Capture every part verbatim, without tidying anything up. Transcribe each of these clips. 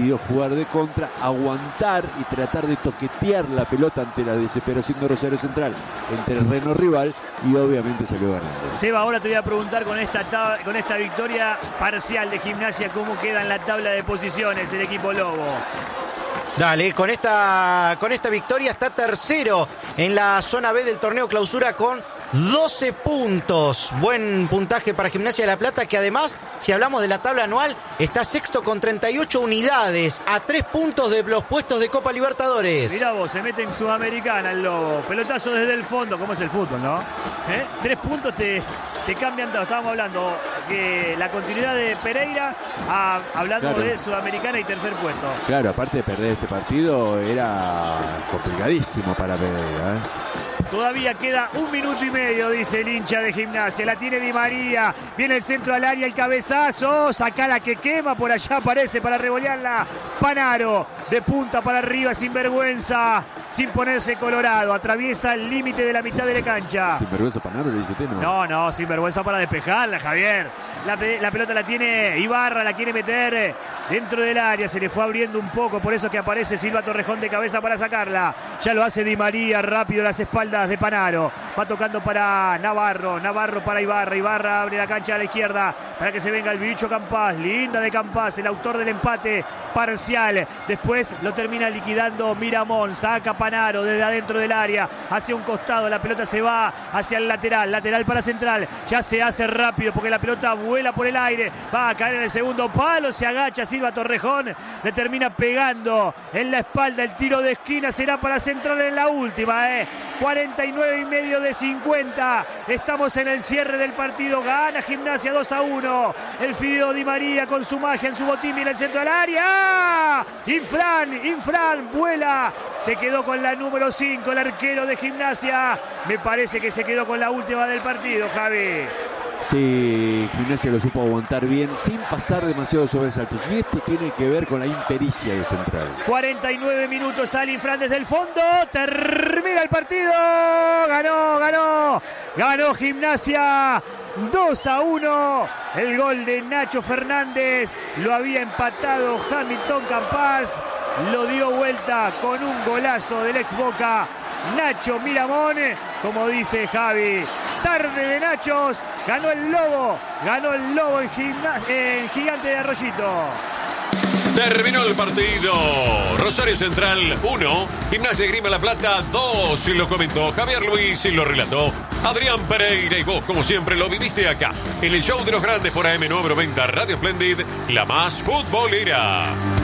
decidió jugar de contra, aguantar y tratar de toquetear la pelota ante la desesperación de Rosario Central en terreno rival, y obviamente salió ganando. Seba, ahora te voy a preguntar con esta, tab- con esta victoria parcial de Gimnasia, ¿cómo queda en la tabla de posiciones el equipo Lobo? Dale, con esta, con esta victoria está tercero en la zona B del torneo clausura con doce puntos. Buen puntaje para Gimnasia de La Plata, que además, si hablamos de la tabla anual, está sexto con treinta y ocho unidades, a tres puntos de los puestos de Copa Libertadores. Mirá vos, se mete en Sudamericana el Lobo. Pelotazo desde el fondo, como es el fútbol, ¿no? ¿Eh? Tres puntos te, te cambian todo. Estábamos hablando que la continuidad de Pereira, a, hablando Claro. de Sudamericana y tercer puesto. Claro, aparte de perder este partido, era complicadísimo para Pereira, ¿eh? Todavía queda un minuto y medio, dice el hincha de Gimnasia. La tiene Di María. Viene el centro al área, el cabezazo. Saca la que quema. Por allá aparece para revolearla Panaro. De punta para arriba, sin vergüenza. Sin ponerse colorado. Atraviesa el límite de la mitad de la cancha. Sin vergüenza Panaro, le dice usted, ¿no? No, no, sin vergüenza para despejarla, Javier. La, pe- la pelota la tiene Ibarra, la quiere meter dentro del área. Se le fue abriendo un poco, por eso que aparece Silva Torrejón de cabeza para sacarla. Ya lo hace Di María, rápido las espaldas de Panaro. Va tocando para Navarro, Navarro para Ibarra. Ibarra abre la cancha a la izquierda para que se venga el bicho Campás. Linda de Campás, el autor del empate parcial. Después lo termina liquidando Miramón. Saca Panaro desde adentro del área, hacia un costado. La pelota se va hacia el lateral, lateral para Central. Ya se hace rápido porque la pelota vuela por el aire. Va a caer en el segundo palo, se agacha Silva Torrejón, le termina pegando en la espalda. El tiro de esquina será para Central en la última, eh. cuarenta y nueve y medio de cincuenta. Estamos en el cierre del partido. Gana Gimnasia dos a uno. El Fideo Di María con su magia en su botín en el centro del área. Infran, Infran vuela. Se quedó con la número cinco, el arquero de Gimnasia. Me parece que se quedó con la última del partido, Javi. Sí, Gimnasia lo supo aguantar bien sin pasar demasiados sobresaltos. Y esto tiene que ver con la impericia de Central. cuarenta y nueve minutos, sale Infran desde el fondo. Termina el partido. Ganó, ganó. Ganó Gimnasia dos a uno. El gol de Nacho Fernández lo había empatado Hamilton Campás. Lo dio vuelta con un golazo del ex Boca Nacho Miramón. Como dice Javi, tarde de Nachos. Ganó el Lobo. Ganó el Lobo en, Gimna- en Gigante de Arroyito. Terminó el partido. Rosario Central uno, Gimnasia de Grima La Plata dos, y lo comentó Javier Luis y lo relató Adrián Pereira. Y vos, como siempre, lo viviste acá, en el show de los grandes por A M novecientos noventa Radio Splendid, la más futbolera.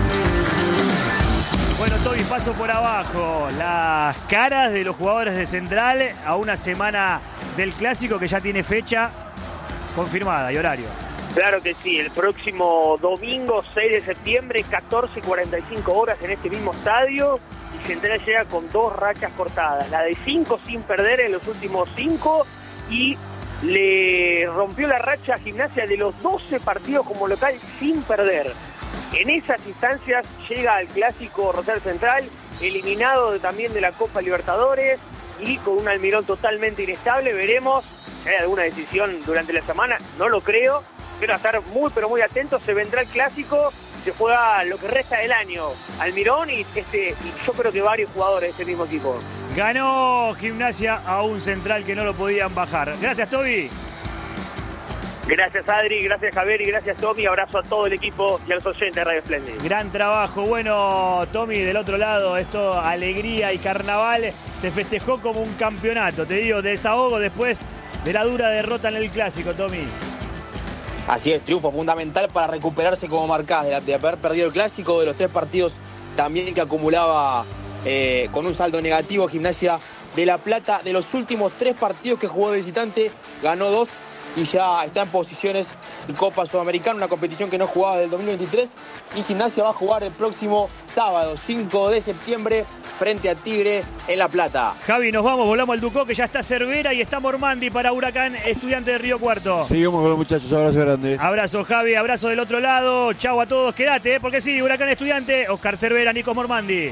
Bueno, Toby, paso por abajo. Las caras de los jugadores de Central a una semana del Clásico que ya tiene fecha confirmada y horario. Claro que sí, el próximo domingo seis de septiembre, catorce cuarenta y cinco horas en este mismo estadio, y Central llega con dos rachas cortadas, la de cinco sin perder en los últimos cinco, y le rompió la racha a Gimnasia de los doce partidos como local sin perder. En esas instancias llega al clásico Rosario Central, eliminado de, también de la Copa Libertadores y con un Almirón totalmente inestable. Veremos si hay alguna decisión durante la semana, no lo creo, pero a estar muy pero muy atentos. Se vendrá el clásico, se juega lo que resta del año Almirón y, este, y yo creo que varios jugadores de este mismo equipo. Ganó Gimnasia a un Central que no lo podían bajar. Gracias, Toby. Gracias, Adri, gracias, Javier, y gracias, Tommy. Abrazo a todo el equipo y a los oyentes de Radio Splendid. Gran trabajo. Bueno, Tommy, del otro lado, esto, alegría y carnaval. Se festejó como un campeonato. Te digo, desahogo después de la dura derrota en el Clásico, Tommy. Así es, triunfo fundamental para recuperarse como marcás de, de haber perdido el Clásico, de los tres partidos también que acumulaba eh, con un saldo negativo Gimnasia de La Plata. De los últimos tres partidos que jugó de visitante, ganó dos y ya está en posiciones de Copa Sudamericana, una competición que no jugaba desde el dos mil veintitrés, y Gimnasia va a jugar el próximo sábado, cinco de septiembre, frente a Tigre en La Plata. Javi, nos vamos, volvamos al Ducó, que ya está Cervera y está Mormandi para Huracán, Estudiante de Río Cuarto. Seguimos con los muchachos, abrazo grande. Abrazo, Javi, abrazo del otro lado. Chau a todos, quédate, ¿eh? Porque sí, Huracán Estudiante, Oscar Cervera, Nico Mormandi.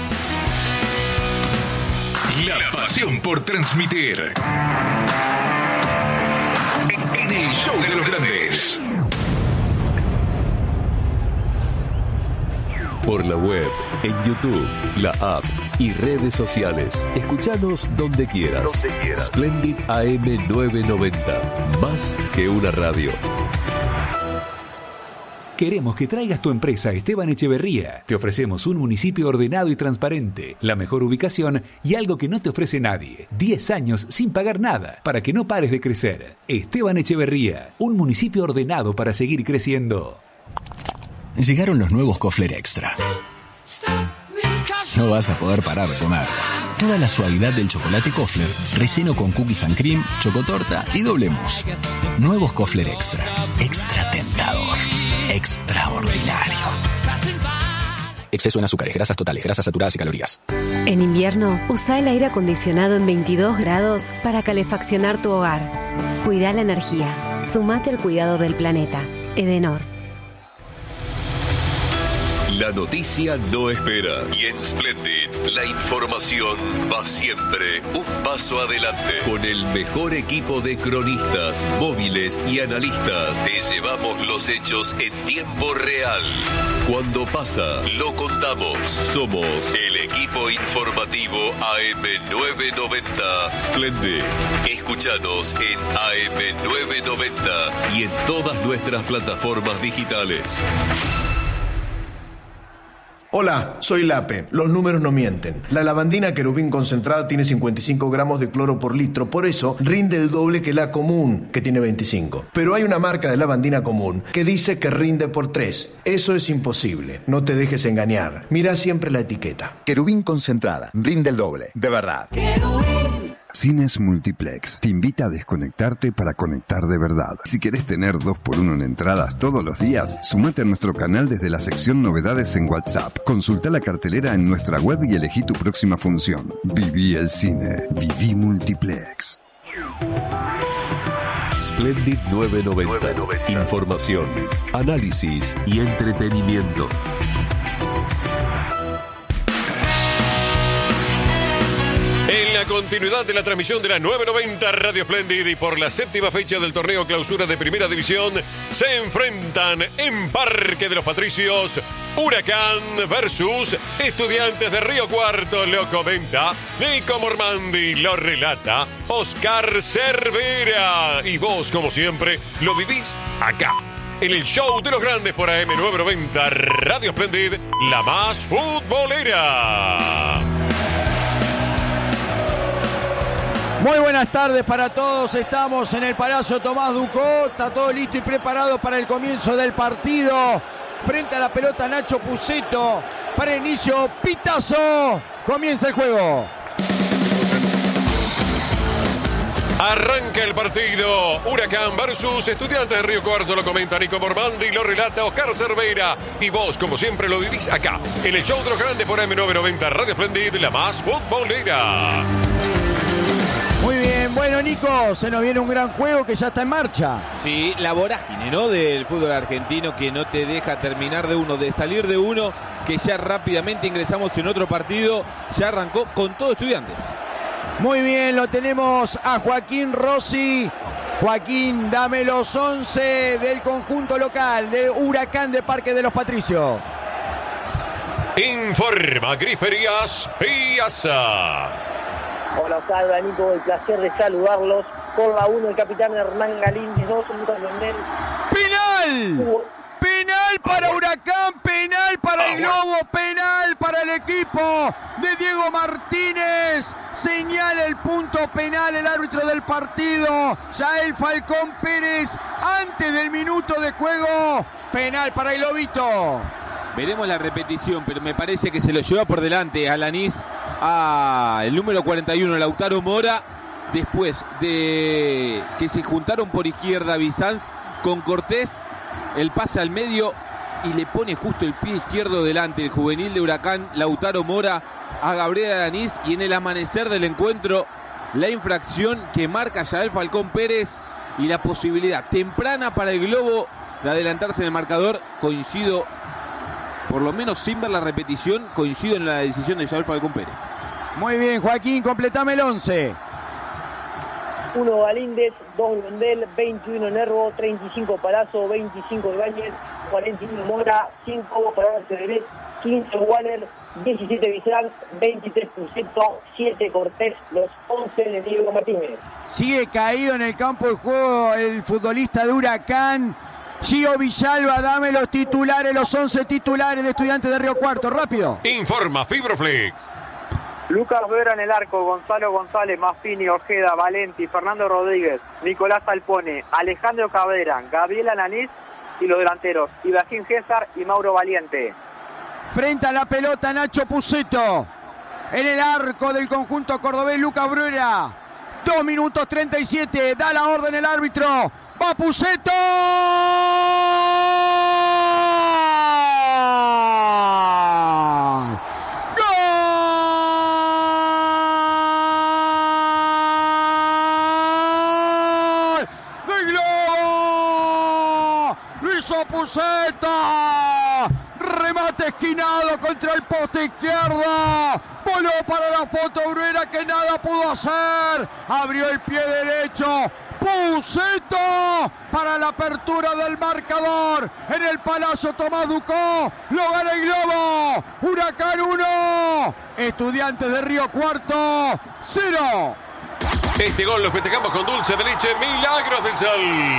La pasión por transmitir. En el show de los grandes. Por la web, en YouTube, la app y redes sociales. Escuchanos donde quieras. Donde quieras. Splendid A M novecientos noventa. Más que una radio. Queremos que traigas tu empresa a Esteban Echeverría. Te ofrecemos un municipio ordenado y transparente, la mejor ubicación y algo que no te ofrece nadie. diez años sin pagar nada, para que no pares de crecer. Esteban Echeverría, un municipio ordenado para seguir creciendo. Llegaron los nuevos Kofler Extra. No vas a poder parar de comer. Toda la suavidad del chocolate Kofler, relleno con cookies and cream, chocotorta y doble mousse. Nuevos Kofler Extra. Extra tentador. Extraordinario. Exceso en azúcares, grasas totales, grasas saturadas y calorías. En invierno, usa el aire acondicionado en veintidós grados para calefaccionar tu hogar. Cuida la energía. Sumate al cuidado del planeta. Edenor. La noticia no espera y en Splendid la información va siempre un paso adelante. Con el mejor equipo de cronistas, móviles y analistas te llevamos los hechos en tiempo real. Cuando pasa, lo contamos. Somos el equipo informativo A M novecientos noventa Splendid. Escúchanos en A M novecientos noventa y en todas nuestras plataformas digitales. Hola, soy Lape. Los números no mienten. La lavandina querubín concentrada tiene cincuenta y cinco gramos de cloro por litro, por eso rinde el doble que la común, que tiene veinticinco. Pero hay una marca de lavandina común que dice que rinde por tres. Eso es imposible. No te dejes engañar. Mira siempre la etiqueta. Querubín concentrada. Rinde el doble. De verdad. Querubín. Cines Multiplex te invita a desconectarte para conectar de verdad. Si querés tener dos por uno en entradas todos los días, sumate a nuestro canal desde la sección Novedades en WhatsApp. Consulta la cartelera en nuestra web y elegí tu próxima función. Viví el cine. Viví Multiplex. Splendid novecientos noventa. Información, análisis y entretenimiento. En la continuidad de la transmisión de la novecientos noventa Radio Splendid y por la séptima fecha del torneo clausura de Primera División, se enfrentan en Parque de los Patricios Huracán versus Estudiantes de Río Cuarto. Lo comenta Nico Mormandi, lo relata Oscar Cervera. Y vos, como siempre, lo vivís acá, en el show de los grandes por A M novecientos noventa Radio Splendid, la más futbolera. Muy buenas tardes para todos, estamos en el Palacio Tomás Ducó, está todo listo y preparado para el comienzo del partido. Frente a la pelota Nacho Puceto, para inicio, pitazo, comienza el juego. Arranca el partido, Huracán versus Estudiantes de Río Cuarto, lo comenta Nico Mormandi, lo relata Oscar Cervera. Y vos, como siempre, lo vivís acá, en el show de los grandes por A M novecientos noventa Radio Splendid, la más futbolera. Muy bien, bueno Nico, se nos viene un gran juego que ya está en marcha. Sí, la vorágine, ¿no? Del fútbol argentino que no te deja terminar de uno, de salir de uno, que ya rápidamente ingresamos en otro partido, ya arrancó con todo Estudiantes. Muy bien, lo tenemos a Joaquín Rossi. Joaquín, dame los once del conjunto local de Huracán de Parque de los Patricios. Informa Griferías Piazza. Hola, Osvaldo, Nico, el placer de saludarlos. Con la uno, el capitán Hernán Galíndez, dos minutos de ¡Penal! Penal para Huracán, penal para el Globo, penal para el equipo de Diego Martínez. Señala el punto penal el árbitro del partido, Yael Falcón Pérez, antes del minuto de juego. Penal para el Globito. Veremos la repetición, pero me parece que se lo lleva por delante Alanís a el número cuarenta y uno, Lautaro Mora, después de que se juntaron por izquierda Bizanz con Cortés, el pase al medio y le pone justo el pie izquierdo delante el juvenil de Huracán, Lautaro Mora, a Gabriel Alanís, y en el amanecer del encuentro la infracción que marca Yael Falcón Pérez y la posibilidad temprana para el Globo de adelantarse en el marcador. Coincido, por lo menos sin ver la repetición, coincido en la decisión de Yael Falcón Pérez. Muy bien, Joaquín, completame el once. uno Galíndez, dos Blondel, veintiuno Nervo, treinta y cinco Palazzo, veinticinco Ibáñez, cuarenta y uno Mora, cinco para Cederet, quince Waller, diecisiete Bizán, veintitrés Puceto, siete Cortés, los once de Diego Martínez. Sigue caído en el campo de juego el futbolista de Huracán. Gio Villalba, dame los titulares, los once titulares de Estudiantes de Río Cuarto, rápido. Informa Fibroflex. Lucas Vera en el arco, Gonzalo González, Maffini, Ojeda, Valenti, Fernando Rodríguez, Nicolás Alpone, Alejandro Cabrera, Gabriel Alanís y los delanteros, Ibrahim César y Mauro Valiente. Frente a la pelota Nacho Puceto. En el arco del conjunto cordobés, Lucas Bruera. dos minutos treinta y siete. Da la orden el árbitro. Va Puceto. ¡Gol! ¡Del Globo! ¡Lo hizo Puceto! Remate esquinado contra el poste izquierdo. Voló para la foto Bruera que nada pudo hacer. Abrió el pie derecho. Puceto para la apertura del marcador. En el Palacio Tomás Ducó. Lo gana el Globo. Huracán uno. Estudiantes de Río Cuarto cero. Este gol lo festejamos con dulce de leche Milagros del Sol.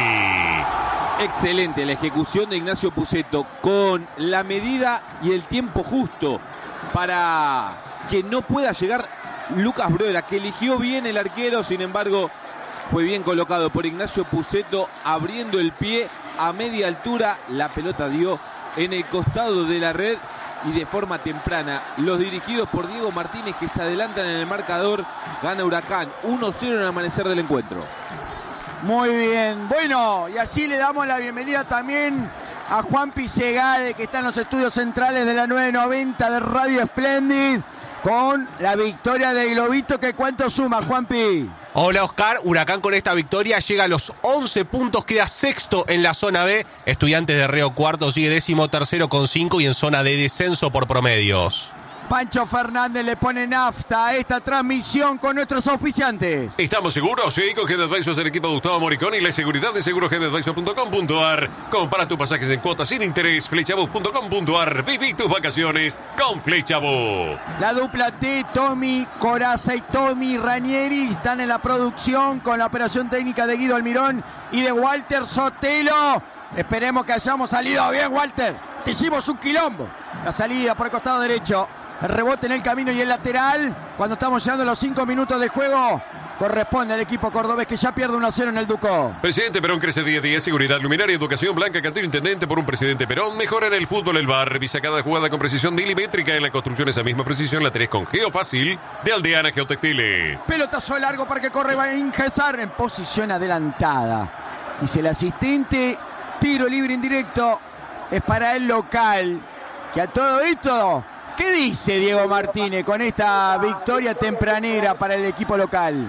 Excelente la ejecución de Ignacio Puceto con la medida y el tiempo justo para que no pueda llegar Lucas Bruera, que eligió bien el arquero, sin embargo fue bien colocado por Ignacio Puceto, abriendo el pie a media altura, la pelota dio en el costado de la red y de forma temprana. Los dirigidos por Diego Martínez, que se adelantan en el marcador, gana Huracán uno cero en el amanecer del encuentro. Muy bien, bueno, y así le damos la bienvenida también a Juan Pisegade, que está en los estudios centrales de la nueve noventa de Radio Splendid, con la victoria de Globito, que cuánto suma, Juanpi. Hola Oscar, Huracán con esta victoria llega a los once puntos, queda sexto en la zona B, Estudiantes de Río Cuarto sigue décimo tercero con cinco y en zona de descenso por promedios. Pancho Fernández le pone nafta a esta transmisión con nuestros auspiciantes. ¿Estamos seguros? Sí, con Head Advisors del equipo de Gustavo Moricón y la seguridad de seguro head advisor punto com punto a r. Compara tus pasajes en cuotas sin interés, flechabus punto com punto a r. Viví tus vacaciones con Flechabus. La dupla T, Tommy Coraza y Tommy Ranieri, están en la producción con la operación técnica de Guido Almirón y de Walter Sotelo. Esperemos que hayamos salido bien, Walter. Te hicimos un quilombo. La salida por el costado derecho. El rebote en el camino y el lateral. Cuando estamos llegando a los cinco minutos de juego, corresponde al equipo cordobés, que ya pierde uno a cero en el Ducó. Presidente Perón crece día a día. Seguridad, luminaria, educación, Blanca Cantero, intendente por un presidente Perón. Mejora en el fútbol el bar. Revisa cada jugada con precisión milimétrica. En la construcción esa misma precisión la tenés con Geofácil de Aldeana Geotextiles. Pelotazo largo para que corre va a ingresar en posición adelantada. Dice el asistente, tiro libre indirecto. Es para el local. Que a todo esto, ¿qué dice Diego Martínez con esta victoria tempranera para el equipo local?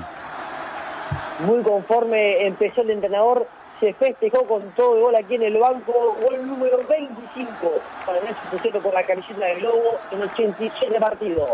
Muy conforme empezó el entrenador, se festejó con todo el gol aquí en el banco. Gol número veinticinco para Nacho Puceto por la camiseta del Globo en ochenta y siete partidos.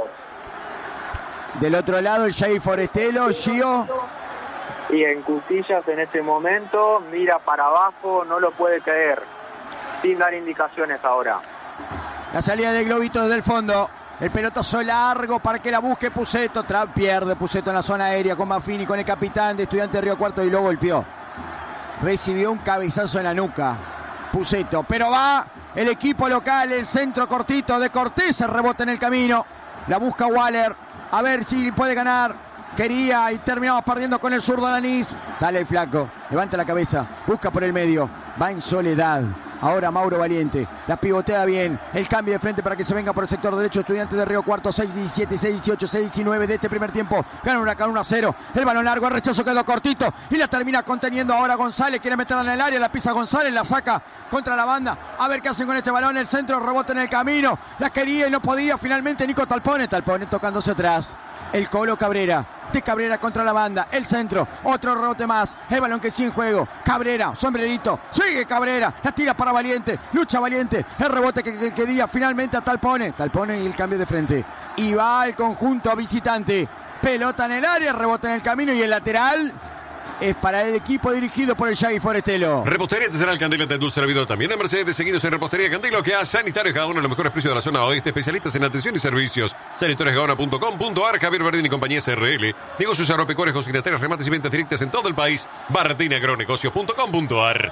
Del otro lado el Jay Forestelo, Gio. Y en Cutillas en este momento mira para abajo, no lo puede creer, sin dar indicaciones ahora. La salida de Globito desde el fondo. El pelotazo largo para que la busque Puceto. Tra pierde Puceto en la zona aérea con Maffini, con el capitán de Estudiantes de Río Cuarto y lo golpeó. Recibió un cabezazo en la nuca Puceto. Pero va el equipo local, el centro cortito de Cortés. El rebote en el camino. La busca Waller. A ver si puede ganar. Quería y terminamos perdiendo con el zurdo Alanís. Sale el flaco. Levanta la cabeza. Busca por el medio. Va en soledad. Ahora Mauro Valiente, la pivotea bien, el cambio de frente para que se venga por el sector derecho. Estudiantes de Río Cuarto, seis diecisiete, seis dieciocho, seis diecinueve de este primer tiempo. Gana Huracán uno a cero, el balón largo, el rechazo quedó cortito y la termina conteniendo ahora González. Quiere meterla en el área, la pisa González, la saca contra la banda. A ver qué hacen con este balón, el centro, rebote en el camino. La quería y no podía, finalmente Nico Talpone, Talpone tocándose atrás. El Colo Cabrera, de Cabrera contra la banda, el centro, otro rebote más, el balón que sigue en juego, Cabrera, sombrerito, sigue Cabrera, la tira para Valiente, lucha Valiente, el rebote que, que, que día finalmente a Talpone, Talpone y el cambio de frente, y va el conjunto visitante, pelota en el área, rebote en el camino y el lateral, es para el equipo dirigido por el Yagi Forestelo. Repostería Artesanal Candela te endulce la vida también en Mercedes, seguidos en Repostería Candela, que a Sanitarios Gaona, los mejores precios de la zona oeste, especialistas en atención y servicios. sanitarios gaona punto com punto ar, Javier Verdín y compañía S R L. Negocios agropecuarios, consignatarios, remates y ventas directas en todo el país. Bardín Agronegocios punto com punto ar.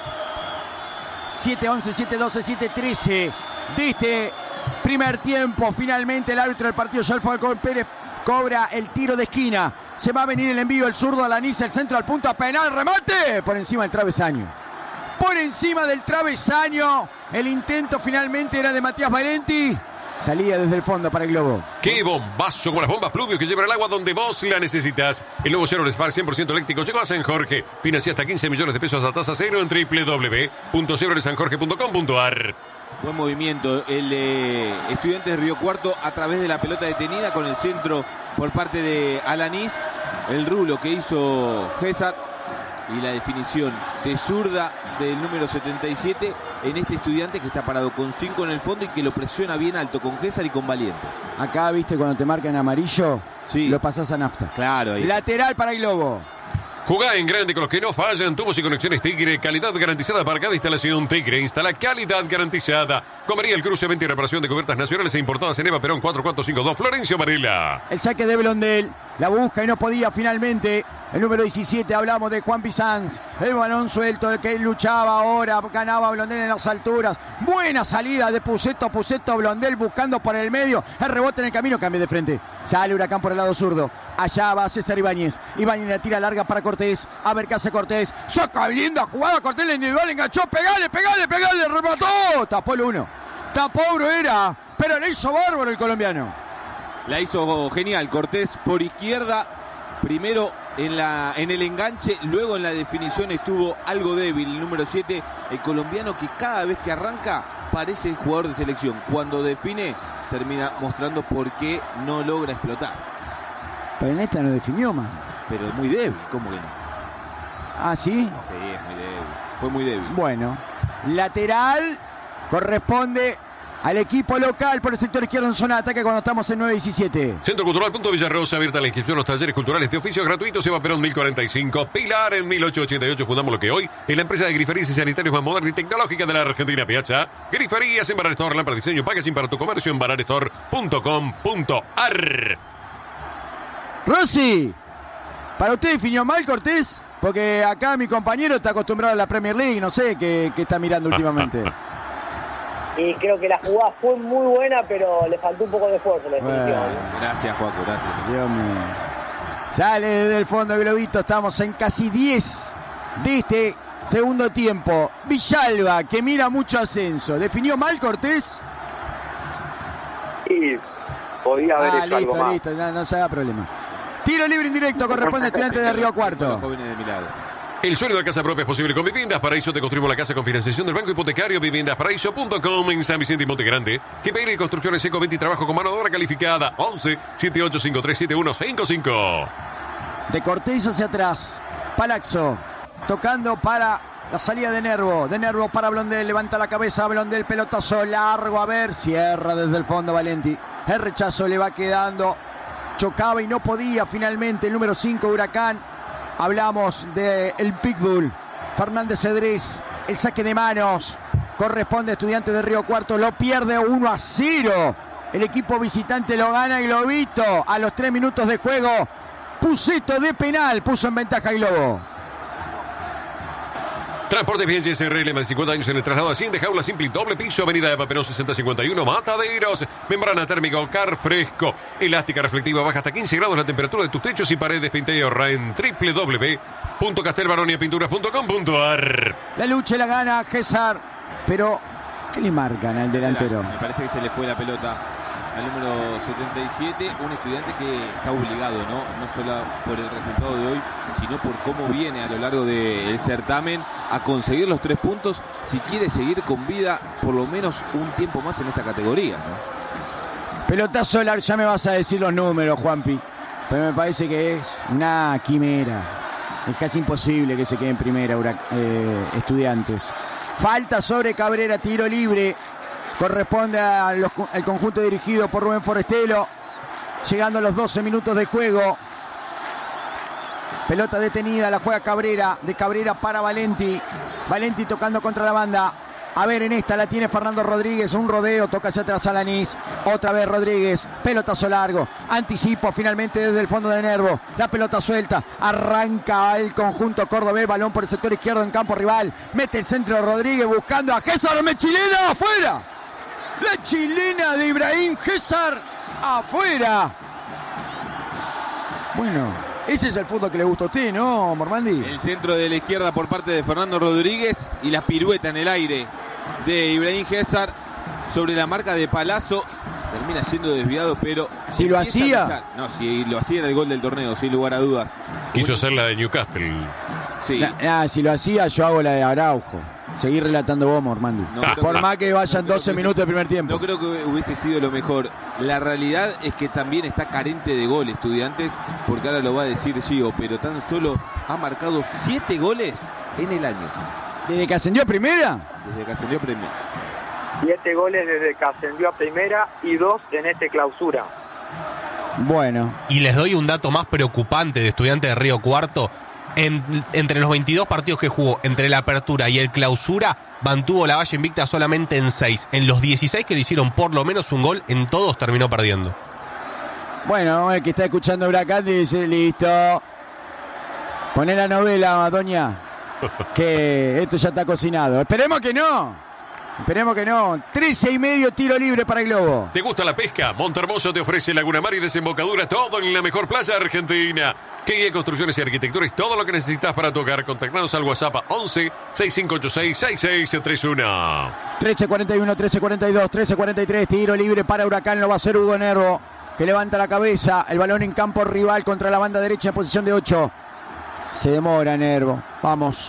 siete once, siete doce, siete trece de este primer tiempo. Finalmente el árbitro del partido, Joel Falcón Pérez, cobra el tiro de esquina. Se va a venir el envío, el zurdo Alanís, el centro al punto, a penal, remate por encima del travesaño. Por encima del travesaño. El intento finalmente era de Matías Valenti. Salía desde el fondo para el globo. ¡Qué bombazo! Como las bombas Pluvio que llevan el agua donde vos la necesitas. El nuevo Chevrolet Spark cien por ciento eléctrico llegó a San Jorge. Financia hasta quince millones de pesos a tasa cero en doble u doble u doble u punto chevrolet san jorge punto com punto ar. Buen movimiento el eh, Estudiantes de Río Cuarto a través de la pelota detenida con el centro por parte de Alanís. El rulo que hizo César y la definición de zurda del número setenta y siete en este Estudiante que está parado con cinco en el fondo y que lo presiona bien alto con César y con Valiente. Acá, viste, cuando te marcan amarillo, sí, lo pasás a nafta. Claro. Ahí. Lateral para el globo. Jugá en grande con los que no fallan. Tubos y conexiones Tigre. Calidad garantizada para cada instalación Tigre. Instala calidad garantizada. Comería el Cruce, venta y reparación de cubiertas nacionales e importadas en Eva Perón cuatro cuatro cinco dos. Florencio Varela. El saque de Blondel. La busca y no podía finalmente. El número diecisiete, hablamos de Juan Pizanz. El balón suelto, el que luchaba ahora. Ganaba Blondel en las alturas. Buena salida de Puceto. Puceto Blondel buscando por el medio. El rebote en el camino. Cambia de frente. Sale Huracán por el lado zurdo. Allá va César Ibáñez. Ibáñez la tira larga para Cortés. A ver qué hace Cortés. Saca linda jugada. Cortés la individual. Enganchó. Pegale, pegale, pegale. Remató. Tapó el uno. Tapó Bruera. Pero le hizo bárbaro el colombiano. La hizo genial. Cortés por izquierda. Primero en, la, en el enganche, luego en la definición estuvo algo débil. El número siete, el colombiano que cada vez que arranca parece jugador de selección. Cuando define, termina mostrando por qué no logra explotar. Pero en esta no definió, man. Pero es muy débil, ¿cómo que no? ¿Ah, sí? Sí, es muy débil. Fue muy débil. Bueno, lateral corresponde al equipo local por el sector izquierdo en zona de ataque cuando estamos en nueve diecisiete. Centro Cultural Punto Villarrosa, abierta la inscripción a los talleres culturales de oficios gratuitos. Eva Perón mil cuarenta y cinco. Pilar en mil ochocientos ochenta y ocho. Fundamos lo que hoy es la empresa de griferías y sanitarios más moderna y tecnológica de la Argentina. Piazza. Griferías en Barar Store, lámpara diseño, packaging para tu comercio en barar store punto com punto ar. Rossi, ¿para usted definió mal Cortés? Porque acá mi compañero está acostumbrado a la Premier League, no sé qué, qué está mirando últimamente. Y creo que la jugada fue muy buena, pero le faltó un poco de esfuerzo. La Bueno. Gracias, Juaco, gracias. Dios mío. Sale desde el fondo el globito, estamos en casi diez de este segundo tiempo. Villalba, que mira mucho ascenso. ¿Definió mal Cortés? Sí, podía haber Ah, hecho algo listo, más. listo, no, no se haga problema. Tiro libre indirecto, corresponde a Estudiantes de Río Cuarto. Los jóvenes de Milagro. El sueño de casa propia es posible con Viviendas Paraíso. Te construimos la casa con financiación del Banco Hipotecario. Viviendas Paraíso punto com en San Vicente y Monte Grande. G P L y Construcciones Ecoventi y trabajo con mano de obra calificada. once, setenta y ocho, cincuenta y tres, setenta y uno, cincuenta y cinco. De Cortés hacia atrás. Palazzo tocando para la salida de Nervo. De Nervo para Blondel. Levanta la cabeza Blondel. Pelotazo largo. A ver. Cierra desde el fondo Valenti. El rechazo le va quedando. Chocaba y no podía finalmente. El número cinco Huracán. Hablamos del Pitbull. Fernández Cedrés. El saque de manos. Corresponde a Estudiantes de Río Cuarto. Lo pierde uno a cero. El equipo visitante lo gana y Globito. A los tres minutos de juego. Puceto de penal. Puso en ventaja el Globo. Transporte Bien S R L, más de cincuenta años en el traslado a cien de jaula simple y doble piso, avenida Eva Perón sesenta cincuenta y uno, Mataderos. Membrana térmica Ocar fresco, elástica reflectiva, baja hasta quince grados la temperatura de tus techos y paredes. Pinta y ahorra en doble u doble u doble u punto castelbaronia pinturas punto com punto ar. La lucha la gana César, pero ¿qué le marcan al delantero? Me parece que se le fue la pelota al número setenta y siete, un estudiante que está obligado, ¿no? No solo por el resultado de hoy, sino por cómo viene a lo largo del certamen a conseguir los tres puntos si quiere seguir con vida por lo menos un tiempo más en esta categoría, ¿no? Pelotazo largo, ya me vas a decir los números, Juanpi, pero me parece que es una quimera. Es casi imposible que se quede en primera, eh, Estudiantes. Falta sobre Cabrera, tiro libre. Corresponde a los, al conjunto dirigido por Rubén Forestelo. Llegando a los doce minutos de juego. Pelota detenida, la juega Cabrera. De Cabrera para Valenti. Valenti tocando contra la banda. A ver, en esta la tiene Fernando Rodríguez. Un rodeo, toca hacia atrás Alanís. Otra vez Rodríguez. Pelotazo largo. Anticipo finalmente desde el fondo de Nervo. La pelota suelta. Arranca el conjunto cordobés. Balón por el sector izquierdo en campo rival. Mete el centro de Rodríguez buscando a Gésar. ¡Me chilena! ¡Afuera! La chilena de Ibrahim Gésar. ¡Afuera! Bueno, ese es el fútbol que le gusta a usted, ¿no, Mormandi? El centro de la izquierda por parte de Fernando Rodríguez y la pirueta en el aire de Ibrahim Gésar sobre la marca de Palazzo. Termina siendo desviado, pero... Si lo hacía... No, si lo hacía era el gol del torneo, sin lugar a dudas. Quiso hacer la de Newcastle. Sí. Nah, nah, si lo hacía, yo hago la de Araujo. Seguir relatando vos, Mormandi. No, por más que vayan doce minutos del primer tiempo. No creo que hubiese sido lo mejor. La realidad es que también está carente de gol Estudiantes, porque ahora lo va a decir Gio, pero tan solo ha marcado siete goles en el año. ¿Desde que ascendió a primera? Desde que ascendió a primera. Siete goles desde que ascendió a primera y dos en este clausura. Bueno. Y les doy un dato más preocupante de Estudiantes de Río Cuarto. En, entre los veintidós partidos que jugó, entre la apertura y el clausura, mantuvo la valla invicta solamente en seis. En los dieciséis que le hicieron por lo menos un gol, en todos terminó perdiendo. Bueno, el que está escuchando Huracán dice, listo. Poné la novela, doña, que esto ya está cocinado. Esperemos que no. Esperemos que no. trece y medio tiro libre para el Globo. ¿Te gusta la pesca? Montehermoso te ofrece Laguna Mar y desembocadura, todo en la mejor playa argentina. Que guía construcciones y arquitectura y todo lo que necesitas para tu hogar. Contactanos al WhatsApp once, sesenta y cinco ochenta y seis, sesenta y seis treinta y uno. trece cuarenta y uno, trece cuarenta y dos, trece cuarenta y tres. Tiro libre para Huracán. Lo va a hacer Hugo Nervo, que levanta la cabeza. El balón en campo rival contra la banda derecha en posición de ocho. Se demora Nervo. Vamos.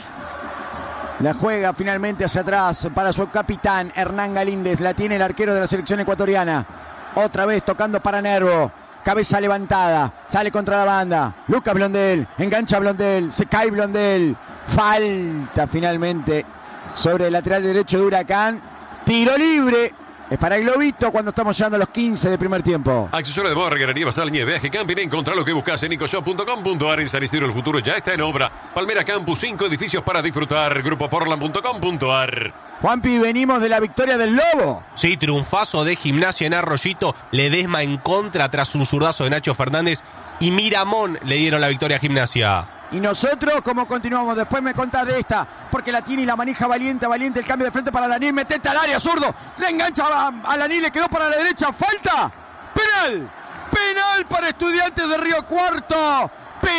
La juega finalmente hacia atrás para su capitán Hernán Galíndez. La tiene el arquero de la selección ecuatoriana. Otra vez tocando para Nervo. Cabeza levantada. Sale contra la banda. Lucas Blondel. Engancha Blondel. Se cae Blondel. Falta finalmente sobre el lateral derecho de Huracán. Tiro libre. Es para el Globito cuando estamos llegando a los quince de primer tiempo. Accesorio de moda, regarería, basal, nieve, viaje, camping. Encontrá lo que buscas en nicoshop punto com punto ar. En San Isidro el futuro ya está en obra. Palmera Campus, cinco edificios para disfrutar. Grupo portland punto com punto ar. Juanpi, venimos de la victoria del Lobo. Sí, triunfazo de Gimnasia en Arroyito. Ledesma en contra tras un zurdazo de Nacho Fernández. Y Miramón le dieron la victoria a Gimnasia. Y nosotros, ¿cómo continuamos? Después me contás de esta, porque la tiene y la maneja Valiente, Valiente, el cambio de frente para Alaní, metete al área, zurdo, se le engancha a Alaní, le quedó para la derecha, falta, penal, penal para Estudiantes de Río Cuarto,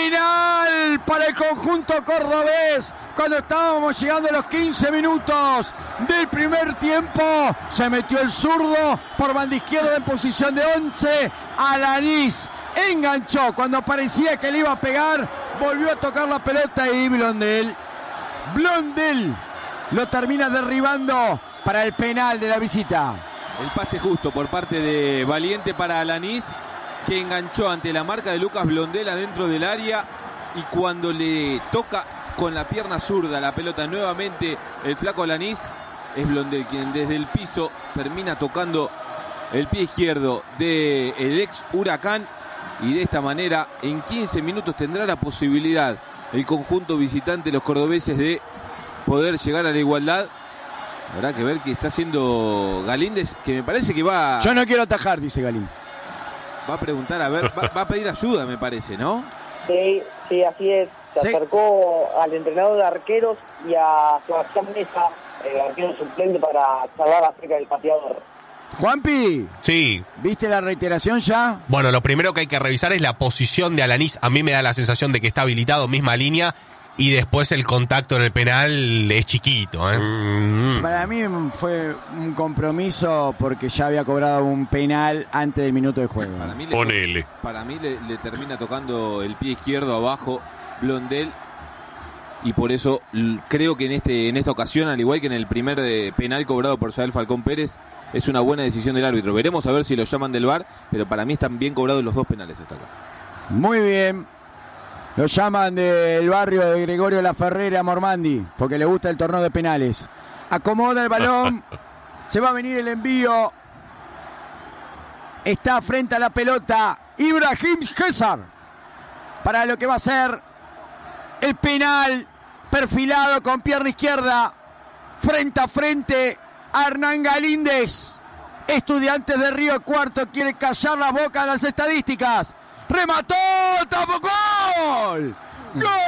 penal para el conjunto cordobés, cuando estábamos llegando a los quince minutos del primer tiempo, se metió el zurdo por banda izquierda en posición de once, Alaní enganchó cuando parecía que le iba a pegar, volvió a tocar la pelota y Blondel, Blondel lo termina derribando para el penal de la visita. El pase justo por parte de Valiente para Alanís, que enganchó ante la marca de Lucas Blondel adentro del área, y cuando le toca con la pierna zurda la pelota nuevamente el flaco Alanís, es Blondel quien desde el piso termina tocando el pie izquierdo del ex Huracán. Y de esta manera, en quince minutos tendrá la posibilidad el conjunto visitante, los cordobeses, de poder llegar a la igualdad. Habrá que ver qué está haciendo Galíndez, que me parece que va... Yo no quiero atajar, dice Galíndez. Va a preguntar, a ver, va, va a pedir ayuda, me parece, ¿no? Sí, sí, así es. Se Sí. acercó al entrenador de arqueros y a Sebastián Mesa, el arquero suplente, para charlar acerca del pateador. Juanpi, Sí. ¿viste la reiteración ya? Bueno, lo primero que hay que revisar es la posición de Alanís. A mí me da la sensación de que está habilitado, misma línea. Y después el contacto en el penal es chiquito, ¿eh? Mm. Para mí fue un compromiso porque ya había cobrado un penal antes del minuto de juego. Para mí le, Ponele. para mí le, le termina tocando el pie izquierdo abajo Blondel. Y por eso l- creo que en este en esta ocasión, al igual que en el primer de penal cobrado por Yael Falcón Pérez, es una buena decisión del árbitro. Veremos a ver si lo llaman del V A R, pero para mí están bien cobrados los dos penales hasta acá. Muy bien. Lo llaman del barrio de Gregorio La Ferrera, Mormandi, porque le gusta el torneo de penales. Acomoda el balón. Se va a venir el envío. Está frente a la pelota Ibrahim Gésar. Para lo que va a ser El penal perfilado con pierna izquierda. Frente a frente a Hernán Galíndez. Estudiantes de Río Cuarto quiere callar la boca de las estadísticas. Remató, tapó, gol. ¡Gol!